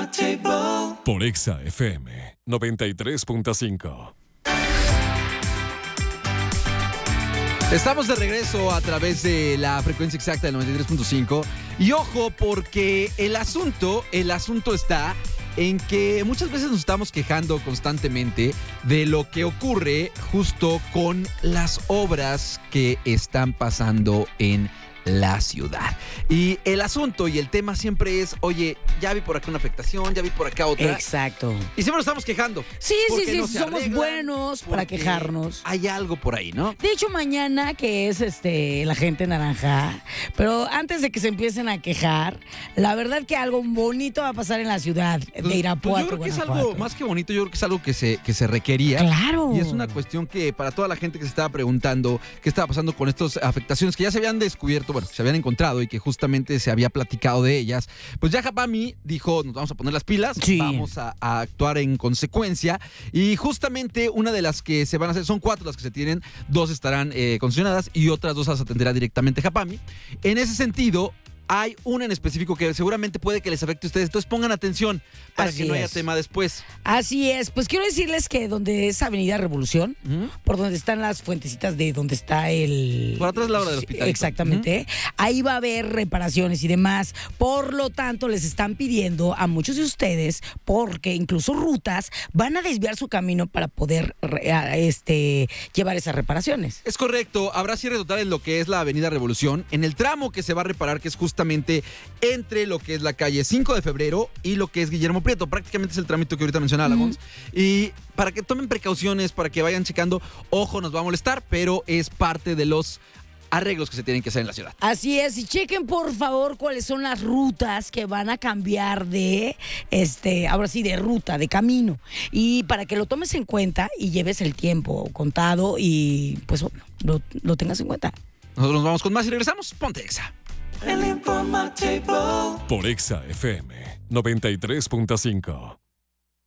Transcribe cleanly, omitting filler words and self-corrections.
Por Exa FM 93.5. Estamos de regreso a través de la frecuencia exacta del 93.5. Y ojo, porque el asunto está en que muchas veces nos estamos quejando constantemente de lo que ocurre justo con las obras que están pasando en la ciudad. Y el asunto y el tema siempre es, oye, ya vi por acá una afectación, ya vi por acá otra. Exacto. Y siempre nos estamos quejando. Sí, no se somos arreglan, buenos para quejarnos. Hay algo por ahí, ¿no? De hecho, mañana, que es la gente naranja, pero antes de que se empiecen a quejar, la verdad que algo bonito va a pasar en la ciudad de Irapuato, yo creo que Guanajuato. es algo más que bonito, yo creo que es algo que se requería. Claro. Y es una cuestión que para toda la gente que se estaba preguntando qué estaba pasando con estas afectaciones que ya se habían descubierto, bueno, que se habían encontrado y que justamente se había platicado de ellas, pues ya Japami dijo, nos vamos a poner las pilas, sí, vamos a actuar en consecuencia. Y justamente una de las que se van a hacer, son 4 las que se tienen, 2 estarán concesionadas y otras 2 las atenderá directamente Japami. En ese sentido, hay una en específico que seguramente puede que les afecte a ustedes. Entonces pongan atención para que no haya tema después. Así es. Pues quiero decirles que donde es Avenida Revolución, por donde están las fuentecitas de donde está el... Por atrás la hora del hospital. Exactamente. Ahí va a haber reparaciones y demás. Por lo tanto, les están pidiendo a muchos de ustedes, porque incluso rutas, van a desviar su camino para poder llevar esas reparaciones. Es correcto. Habrá cierre total en lo que es la Avenida Revolución, en el tramo que se va a reparar, que es justamente entre lo que es la calle 5 de Febrero y lo que es Guillermo Prieto. Prácticamente es el trámite que ahorita mencionaba Lagons. Y para que tomen precauciones, para que vayan checando, ojo, nos va a molestar, pero es parte de los arreglos que se tienen que hacer en la ciudad. Así es, y chequen por favor cuáles son las rutas que van a cambiar de, ahora sí, de ruta, de camino. Y para que lo tomes en cuenta y lleves el tiempo contado y pues bueno, lo tengas en cuenta. Nosotros nos vamos con más y regresamos. Ponte Exa. Por Exa FM 93.5.